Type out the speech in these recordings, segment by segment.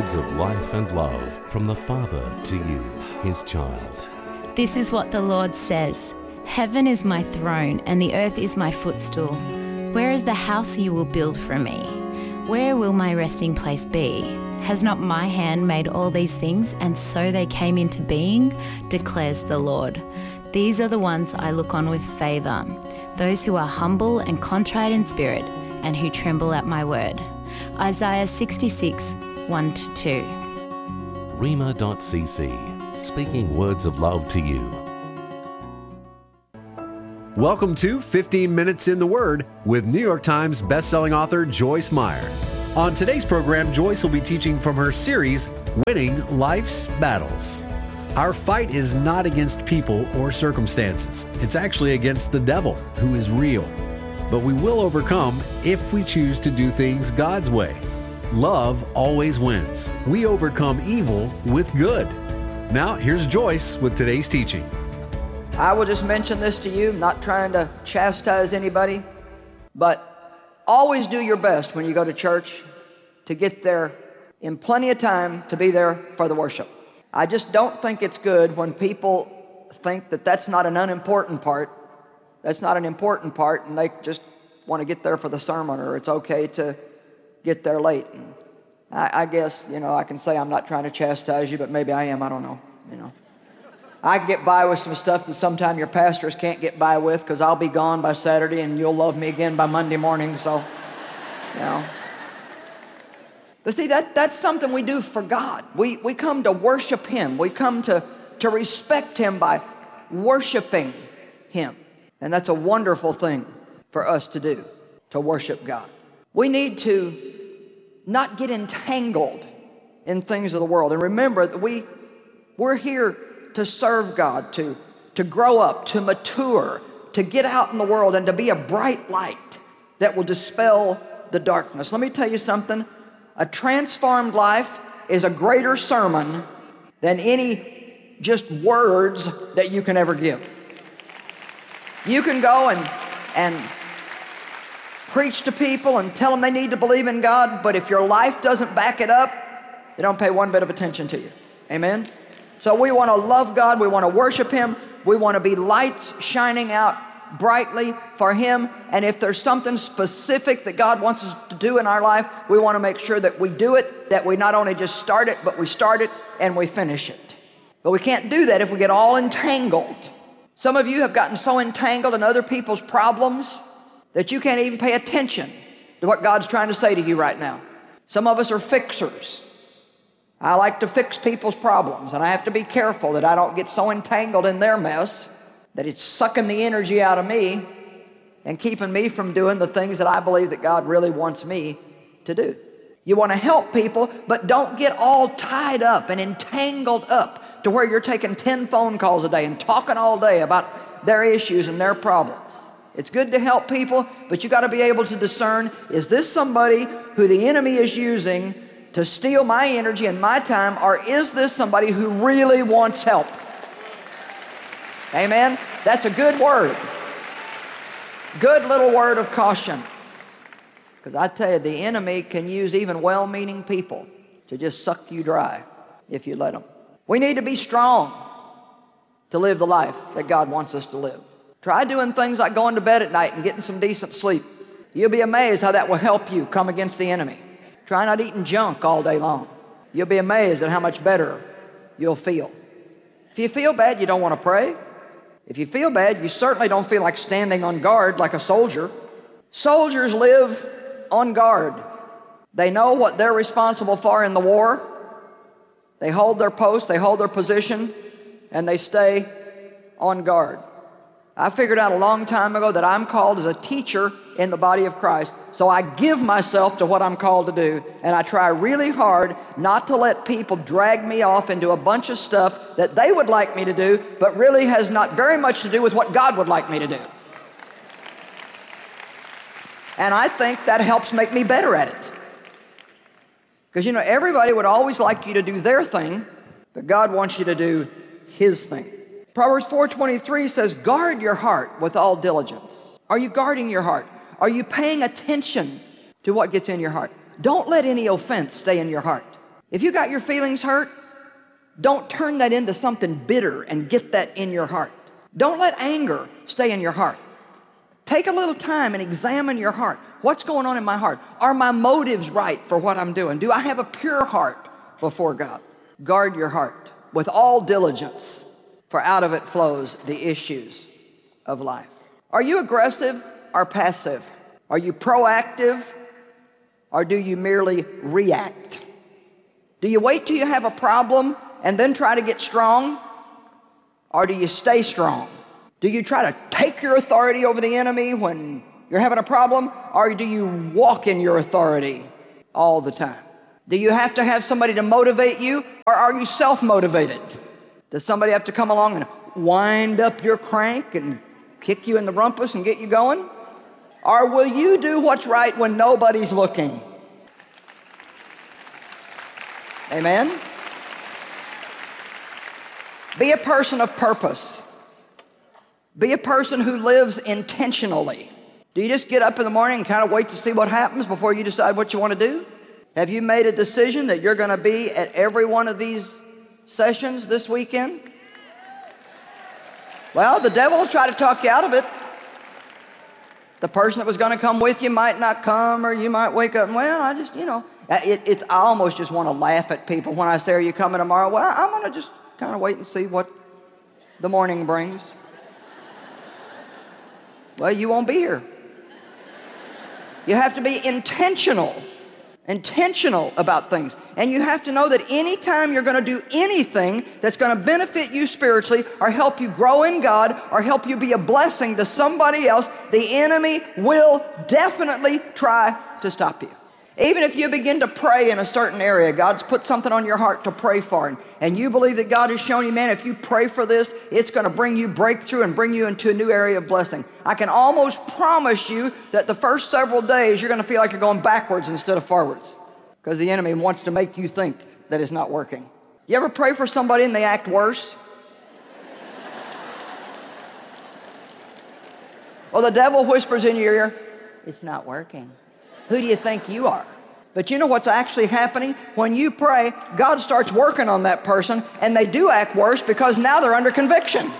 words of life and love from the Father to you, his child. This is what the Lord says. Heaven is my throne and the earth is my footstool. Where is the house you will build for me? Where will my resting place be? Has not my hand made all these things, and so they came into being, declares the Lord. These are the ones I look on with favour, those who are humble and contrite in spirit, and who tremble at my word. Isaiah 66, 1-2. Rhema.cc, speaking words of love to you. Welcome to 15 Minutes in the Word with New York Times bestselling author Joyce Meyer. On today's program, Joyce will be teaching from her series, Winning Life's Battles. Our fight is not against people or circumstances. It's actually against the devil, who is real. But we will overcome if we choose to do things God's way. Love always wins. We overcome evil with good. Now, here's Joyce with today's teaching. I will just mention this to you, not trying to chastise anybody, but always do your best when you go to church to get there in plenty of time to be there for the worship. I just don't think it's good when people think that that's not an unimportant part. That's not an important part, and they just want to get there for the sermon, or it's okay to get there late. And I guess, I can say I'm not trying to chastise you, but maybe I am. I don't know, I can get by with some stuff that sometimes your pastors can't get by with, because I'll be gone by Saturday and you'll love me again by Monday morning, so, But see, that's something we do for God. We come to worship Him. We come to respect Him by worshiping Him. And that's a wonderful thing for us to do, to worship God. We need to not get entangled in things of the world. And remember that we're here to serve God, to grow up, to mature, to get out in the world and to be a bright light that will dispel the darkness. Let me tell you something. A transformed life is a greater sermon than any just words that you can ever give. You can go and preach to people and tell them they need to believe in God, but if your life doesn't back it up, they don't pay one bit of attention to you. Amen? So we want to love God. We want to worship Him. We want to be lights shining out brightly for Him. And if there's something specific that God wants us to do in our life, we want to make sure that we do it, that we not only just start it, but we start it and we finish it. But we can't do that if we get all entangled. Some of you have gotten so entangled in other people's problems that you can't even pay attention to what God's trying to say to you right now. Some of us are fixers. I like to fix people's problems, and I have to be careful that I don't get so entangled in their mess that it's sucking the energy out of me and keeping me from doing the things that I believe that God really wants me to do. You want to help people, but don't get all tied up and entangled up to where you're taking 10 phone calls a day and talking all day about their issues and their problems. It's good to help people, but you got to be able to discern, is this somebody who the enemy is using to steal my energy and my time, or is this somebody who really wants help? Amen? That's a good word. Good little word of caution. Because I tell you, the enemy can use even well-meaning people to just suck you dry if you let them. We need to be strong to live the life that God wants us to live. Try doing things like going to bed at night and getting some decent sleep. You'll be amazed how that will help you come against the enemy. Try not eating junk all day long. You'll be amazed at how much better you'll feel. If you feel bad, you don't want to pray. If you feel bad, you certainly don't feel like standing on guard like a soldier. Soldiers live on guard. They know what they're responsible for in the war. They hold their post, they hold their position, and they stay on guard. I figured out a long time ago that I'm called as a teacher in the body of Christ. So I give myself to what I'm called to do, and I try really hard not to let people drag me off into a bunch of stuff that they would like me to do, but really has not very much to do with what God would like me to do. And I think that helps make me better at it. Because everybody would always like you to do their thing, but God wants you to do His thing. Proverbs 4:23 says, guard your heart with all diligence. Are you guarding your heart? Are you paying attention to what gets in your heart? Don't let any offense stay in your heart. If you got your feelings hurt, don't turn that into something bitter and get that in your heart. Don't let anger stay in your heart. Take a little time and examine your heart. What's going on in my heart? Are my motives right for what I'm doing? Do I have a pure heart before God? Guard your heart with all diligence, for out of it flows the issues of life. Are you aggressive or passive? Are you proactive or do you merely react? Do you wait till you have a problem and then try to get strong? Or do you stay strong? Do you try to take your authority over the enemy when you're having a problem? Or do you walk in your authority all the time? Do you have to have somebody to motivate you, or are you self-motivated? Does somebody have to come along and wind up your crank and kick you in the rumpus and get you going? Or will you do what's right when nobody's looking? Amen? Be a person of purpose. Be a person who lives intentionally. Do you just get up in the morning and kind of wait to see what happens before you decide what you want to do? Have you made a decision that you're going to be at every one of these sessions this weekend? Well, the devil will try to talk you out of it. The person that was going to come with you might not come, or you might wake up and, well, I just, I almost just want to laugh at people when I say, are you coming tomorrow? Well, I'm going to just kind of wait and see what the morning brings. Well, you won't be here. You have to be intentional about things. And you have to know that anytime you're going to do anything that's going to benefit you spiritually or help you grow in God or help you be a blessing to somebody else, the enemy will definitely try to stop you. Even if you begin to pray in a certain area, God's put something on your heart to pray for, and you believe that God has shown you, man, if you pray for this, it's going to bring you breakthrough and bring you into a new area of blessing. I can almost promise you that the first several days, you're going to feel like you're going backwards instead of forwards, because the enemy wants to make you think that it's not working. You ever pray for somebody and they act worse? Well, the devil whispers in your ear, it's not working. Who do you think you are? But you know what's actually happening? When you pray, God starts working on that person, and they do act worse because now they're under conviction.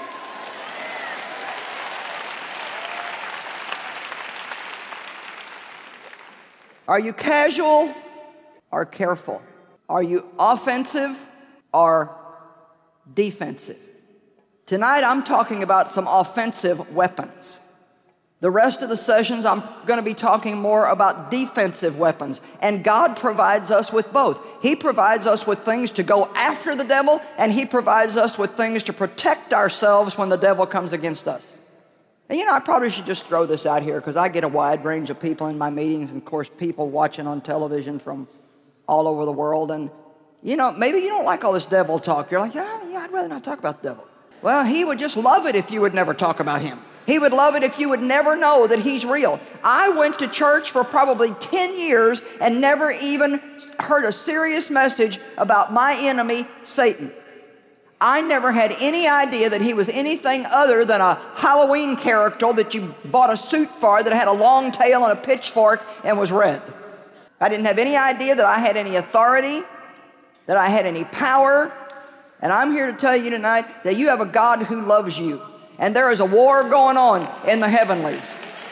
Are you casual or careful? Are you offensive or defensive? Tonight I'm talking about some offensive weapons. The rest of the sessions, I'm going to be talking more about defensive weapons. And God provides us with both. He provides us with things to go after the devil, and He provides us with things to protect ourselves when the devil comes against us. And I probably should just throw this out here, because I get a wide range of people in my meetings, and of course people watching on television from all over the world. And maybe you don't like all this devil talk. You're like, yeah, I'd rather not talk about the devil. Well, he would just love it if you would never talk about him. He would love it if you would never know that he's real. I went to church for probably 10 years and never even heard a serious message about my enemy, Satan. I never had any idea that he was anything other than a Halloween character that you bought a suit for that had a long tail and a pitchfork and was red. I didn't have any idea that I had any authority, that I had any power. And I'm here to tell you tonight that you have a God who loves you. And there is a war going on in the heavenlies.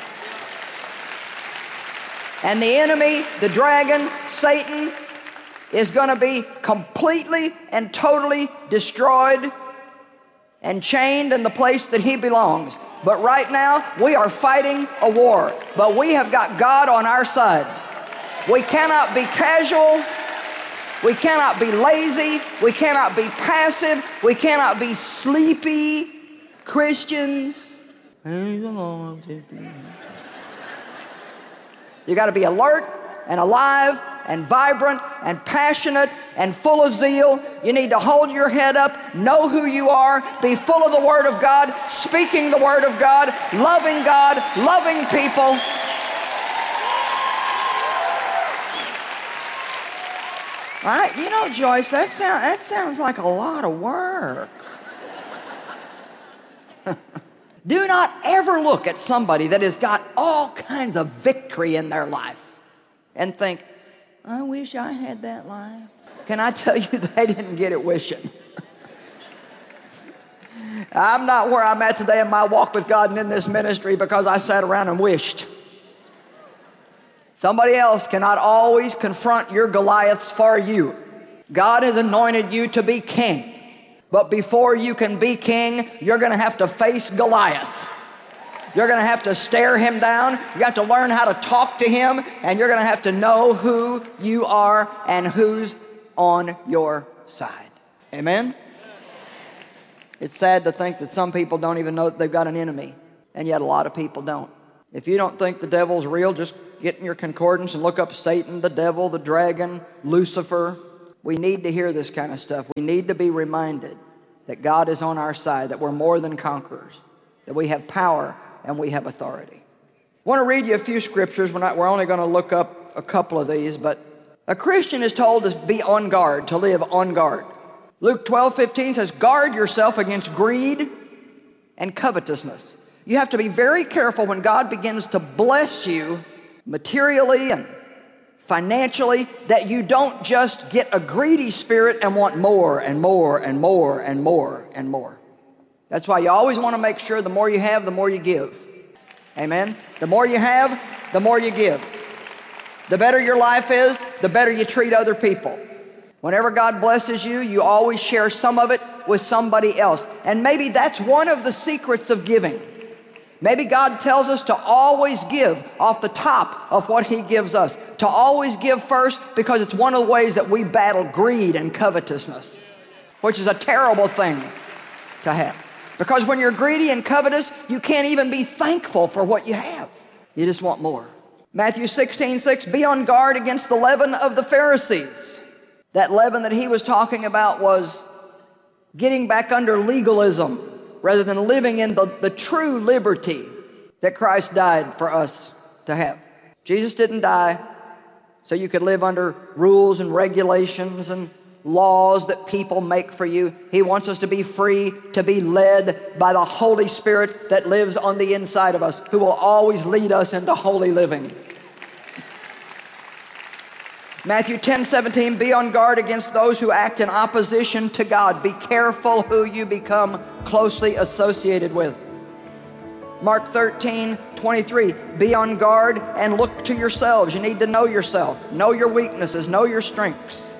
And the enemy, the dragon, Satan, is going to be completely and totally destroyed and chained in the place that he belongs. But right now, we are fighting a war. But we have got God on our side. We cannot be casual. We cannot be lazy. We cannot be passive. We cannot be sleepy Christians. You got to be alert and alive and vibrant and passionate and full of zeal. You need to hold your head up, know who you are, be full of the Word of God, speaking the Word of God, loving people. Joyce, that sounds like a lot of work. Do not ever look at somebody that has got all kinds of victory in their life and think, I wish I had that life. can I tell you they didn't get it wishing? I'm not where I'm at today in my walk with God and in this ministry because I sat around and wished. Somebody else cannot always confront your Goliaths for you. God has anointed you to be king. But before you can be king, you're going to have to face Goliath. You're going to have to stare him down. You have to learn how to talk to him. And you're going to have to know who you are and who's on your side. Amen? It's sad to think that some people don't even know that they've got an enemy. And yet a lot of people don't. If you don't think the devil's real, just get in your concordance and look up Satan, the devil, the dragon, Lucifer. We need to hear this kind of stuff. We need to be reminded that God is on our side, that we're more than conquerors, that we have power and we have authority. I want to read you a few scriptures. We're only going to look up a couple of these, but a Christian is told to be on guard, to live on guard. Luke 12:15 says, guard yourself against greed and covetousness. You have to be very careful when God begins to bless you materially and financially, that you don't just get a greedy spirit and want more and more and more and more and more. That's why you always want to make sure the more you have, the more you give. Amen? The more you have, the more you give. The better your life is, the better you treat other people. Whenever God blesses you, you always share some of it with somebody else. And maybe that's one of the secrets of giving. Maybe God tells us to always give off the top of what He gives us. To always give first, because it's one of the ways that we battle greed and covetousness, which is a terrible thing to have. Because when you're greedy and covetous, you can't even be thankful for what you have. You just want more. Matthew 16:6, be on guard against the leaven of the Pharisees. That leaven that he was talking about was getting back under legalism rather than living in the true liberty that Christ died for us to have. Jesus didn't die so you could live under rules and regulations and laws that people make for you. He wants us to be free, to be led by the Holy Spirit that lives on the inside of us, who will always lead us into holy living. Matthew 10:17, be on guard against those who act in opposition to God. Be careful who you become closely associated with. Mark 13:23, be on guard and look to yourselves. You need to know yourself, know your weaknesses, know your strengths.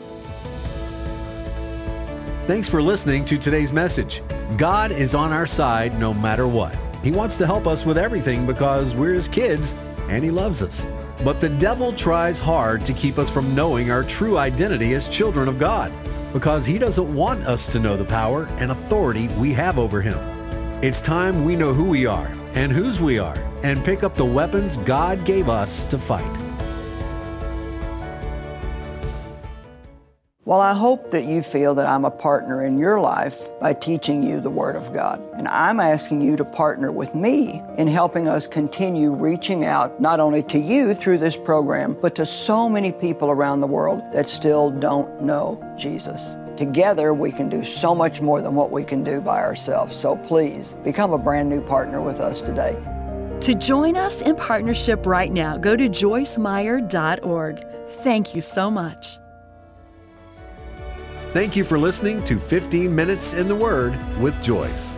Thanks for listening to today's message. God is on our side no matter what. He wants to help us with everything because we're His kids and He loves us. But the devil tries hard to keep us from knowing our true identity as children of God, because he doesn't want us to know the power and authority we have over him. It's time we know who we are and whose we are and pick up the weapons God gave us to fight. Well, I hope that you feel that I'm a partner in your life by teaching you the Word of God. And I'm asking you to partner with me in helping us continue reaching out not only to you through this program, but to so many people around the world that still don't know Jesus. Together, we can do so much more than what we can do by ourselves. So please, become a brand new partner with us today. To join us in partnership right now, go to joycemeyer.org. Thank you so much. Thank you for listening to 15 Minutes in the Word with Joyce.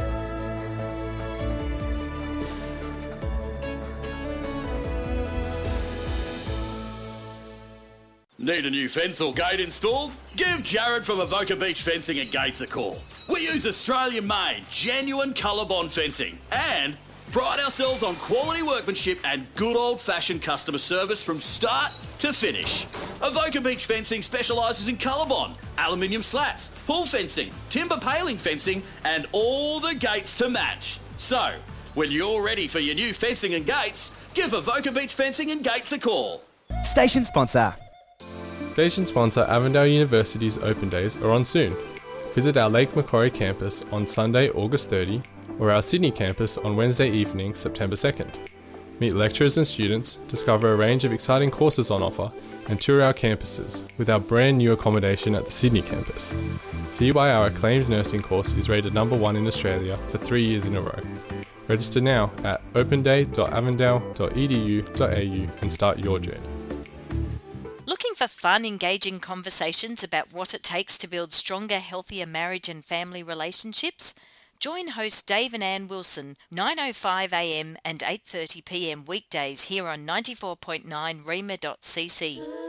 Need a new fence or gate installed? Give Jared from Avoca Beach Fencing and Gates a call. We use Australian-made, genuine ColourBond fencing and pride ourselves on quality workmanship and good old-fashioned customer service from start to finish. Avoca Beach Fencing specialises in ColourBond, aluminium slats, pool fencing, timber paling fencing, and all the gates to match. So, when you're ready for your new fencing and gates, give Avoca Beach Fencing and Gates a call. Station sponsor. Station sponsor Avondale University's Open Days are on soon. Visit our Lake Macquarie campus on Sunday, August 30, or our Sydney campus on Wednesday evening, September 2nd. Meet lecturers and students, discover a range of exciting courses on offer, and tour our campuses with our brand new accommodation at the Sydney campus. See why our acclaimed nursing course is rated #1 in Australia for 3 years in a row. Register now at openday.avondale.edu.au and start your journey. Looking for fun, engaging conversations about what it takes to build stronger, healthier marriage and family relationships? Join host Dave and Ann Wilson, 9:05 a.m. and 8:30 p.m. weekdays here on 94.9 rema.cc.